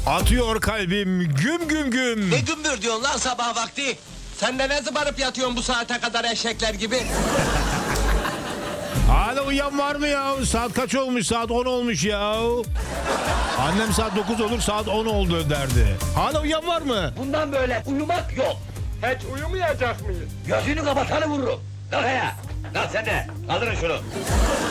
Atıyor kalbim güm güm güm. Ne gümbür diyorsun lan sabah vakti? Sen de ne zıbarıp yatıyorsun bu saate kadar eşekler gibi? Hala uyan var mı ya? Saat kaç olmuş? Saat 10 olmuş ya. Annem saat 9 olur, saat 10 oldu derdi. Hala uyan var mı? Bundan böyle uyumak yok. Hiç uyumayacak mıyız? Gözünü kapatanı vururum. Kalk ayağa. Kalk sen de. Kaldırın şunu.